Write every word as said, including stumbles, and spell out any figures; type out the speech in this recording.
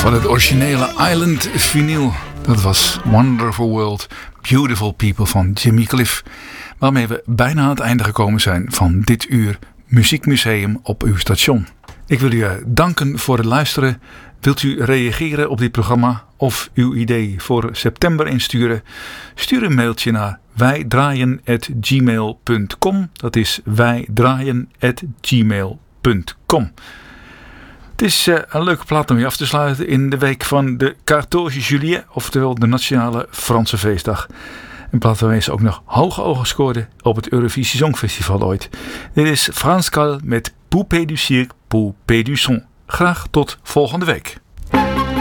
Van het originele Island vinyl. Dat was Wonderful World, Beautiful People van Jimmy Cliff. Waarmee we bijna aan het einde gekomen zijn van dit uur Muziekmuseum op uw station. Ik wil u danken voor het luisteren. Wilt u reageren op dit programma of uw idee voor september insturen? Stuur een mailtje naar wijdraaien at gmail punt com. Dat is wijdraaien at gmail punt com. Het is uh, een leuke plaat om je af te sluiten in de week van de quatorze juillet, oftewel de Nationale Franse Feestdag. Een plaat waarmee ze ook nog hoge ogen scoorde op het Eurovisie Songfestival ooit. Dit is Frans Kal met Poupée du Cirque, Poupée du Son. Graag tot volgende week.